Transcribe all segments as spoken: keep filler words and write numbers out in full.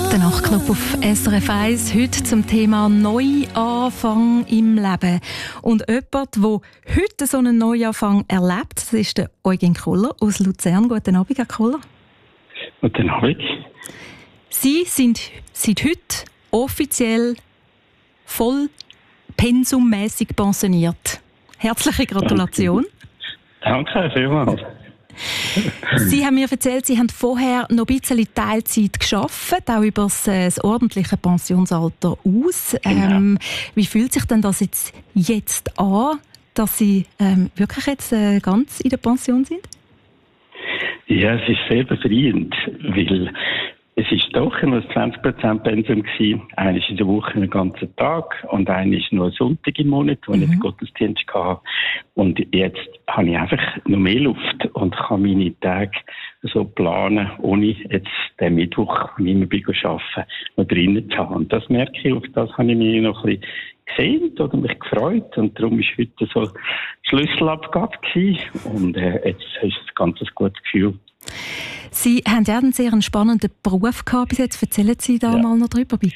Der Nachtclub auf S R F eins, heute zum Thema Neuanfang im Leben. Und jemand, der heute so einen Neuanfang erlebt, das ist der Eugen Koller aus Luzern. Guten Abend, Herr Koller. Guten Abend. Sie sind seit heute offiziell voll pensummässig pensioniert. Herzliche Gratulation. Danke vielmals. Sie haben mir erzählt, Sie haben vorher noch ein bisschen Teilzeit gearbeitet, auch über das, äh, das ordentliche Pensionsalter aus. Ähm, Genau. Wie fühlt sich denn das jetzt, jetzt an, dass Sie ähm, wirklich jetzt äh, ganz in der Pension sind? Ja, es ist sehr befreiend, weil es ist doch nur zwanzig Prozent Pensum gewesen. Einer ist in der Woche einen ganzen Tag und einer ist nur ein Sonntag im Monat, wo mhm. ich den Gottesdienst hatte. Und jetzt habe ich einfach noch mehr Luft und kann meine Tage so planen, ohne jetzt den Mittwoch, wenn ich immer bin, arbeiten, noch drinnen zu haben. Und das merke ich, auf das habe ich mich noch ein bisschen gesehnt oder mich gefreut. Und darum war heute so Schlüsselabgabe gewesen. Und äh, jetzt ist es ganz ein gutes Gefühl. Sie haben ja einen sehr spannenden Beruf gehabt bis jetzt. Erzählen Sie da ja. mal noch drüber, bitte.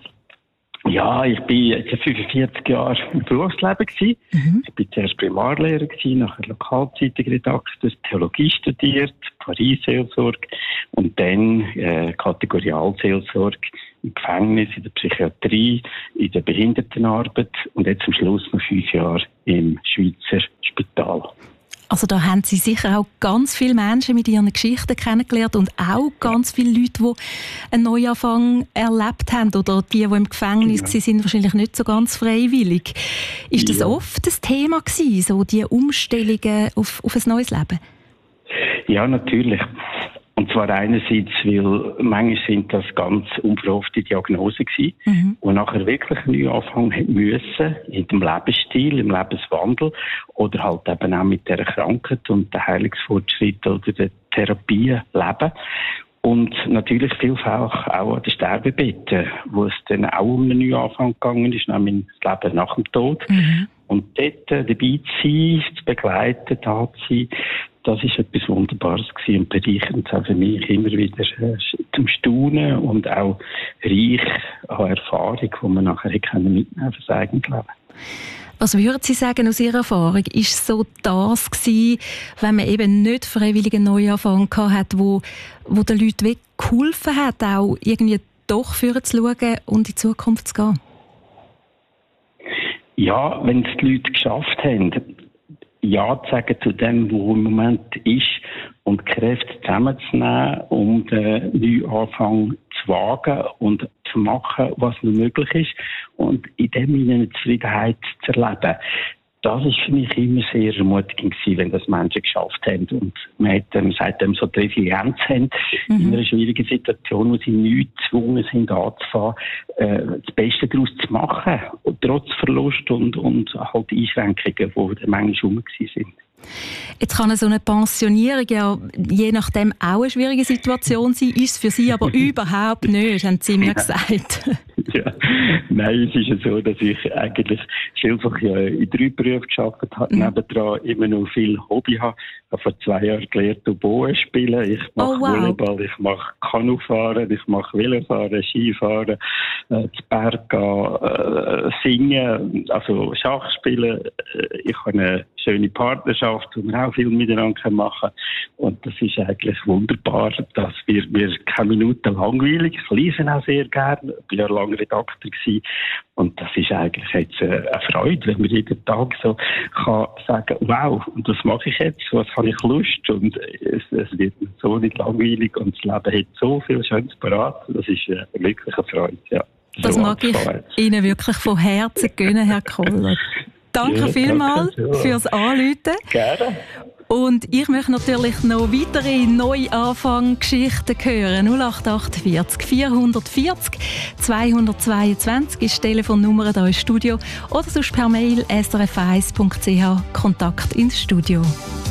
Ja, ich war jetzt fünfundvierzig Jahre im Berufsleben gewesen. Mhm. Ich war zuerst Primarlehrer gewesen, nachher Lokalzeitungsredakteur, Theologie studiert, Paris-Seelsorge und dann äh, Kategorialseelsorge im Gefängnis, in der Psychiatrie, in der Behindertenarbeit und jetzt am Schluss noch fünf Jahre im Schweizer Spital. Also da haben Sie sicher auch ganz viele Menschen mit ihren Geschichten kennengelernt und auch ganz viele Leute, die einen Neuanfang erlebt haben oder die, die im Gefängnis waren, sind wahrscheinlich nicht so ganz freiwillig. Ist das ja. oft das Thema gewesen, so die Umstellungen auf, auf ein neues Leben? Ja, natürlich. Und zwar einerseits, weil manchmal sind das ganz unverhoffte Diagnosen gewesen, mhm. und nachher wirklich einen Neuanfang müssen, in dem Lebensstil, im Lebenswandel oder halt eben auch mit dieser Krankheit und dem Heilungsfortschritt oder der Therapie leben. Und natürlich vielfach auch an den Sterbebetten, wo es dann auch um einen Neuanfang gegangen ist, nämlich das Leben nach dem Tod. Mhm. Und dort äh, dabei zu sein, zu begleiten, da zu sein, das war etwas Wunderbares gewesen und bereichernd auch für mich immer wieder äh, zum Staunen und auch reich an Erfahrung, die man nachher mitnehmen kann für das eigene Leben. Was würden Sie sagen aus Ihrer Erfahrung? Ist so das gewesen, wenn man eben nicht freiwillig einen Neuanfang gehabt hat, wo, wo den Leuten wirklich geholfen hat, auch irgendwie doch führen zu schauen und in die Zukunft zu gehen? Ja, wenn es die Leute geschafft haben, Ja zu sagen zu dem, was im Moment ist und Kräfte zusammenzunehmen, um den Neuanfang zu wagen und zu machen, was nur möglich ist und in dem eine Zufriedenheit zu erleben. Das war für mich immer sehr ermutigend gewesen, wenn das Menschen geschafft haben und man hat, ähm, seitdem so die Resilienz haben, mhm. in einer schwierigen Situation, wo sie nicht gezwungen sind anzufangen, äh, das Beste daraus zu machen, trotz Verlust und, und halt Einschränkungen, die manchmal rum sind. Jetzt kann so eine Pensionierung ja je nachdem auch eine schwierige Situation sein, ist es für Sie aber überhaupt nicht, haben Sie mir gesagt. Ja, nein, es ist ja so, dass ich eigentlich vielfach ja in drei Berufen gearbeitet habe, mhm. nebendran immer noch viel Hobby habe. Ich habe vor zwei Jahren gelernt, Oboe spielen, ich mache oh, wow. Volleyball, ich mache Kanufahren, ich mache Velofahren, Skifahren, äh, zu Berg gehen, äh, singen, also Schach spielen. Ich habe eine schöne Partnerschaft, wo wir auch viel miteinander machen können. Und das ist eigentlich wunderbar, dass wir, wir keine Minute langweilig, ich lese auch sehr gerne, ich war ja lange Redakteur gewesen. Und das ist eigentlich jetzt eine Freude, wenn man jeden Tag so kann sagen, wow, und das mache ich jetzt, was habe ich Lust, und es, es wird so nicht langweilig und das Leben hat so viel Schönes parat. Das ist wirklich eine Freude, ja. Das so mag ich Ihnen wirklich von Herzen gönnen, Herr Koller. Danke ja, vielmals danke, ja. fürs Anrufen. Gerne. Und ich möchte natürlich noch weitere Neuanfang-Geschichten hören. null acht acht vier vier vier null zweihundertzweiundzwanzig ist die Telefonnummer hier im Studio oder sonst per Mail s r f eins punkt c h Kontakt ins Studio.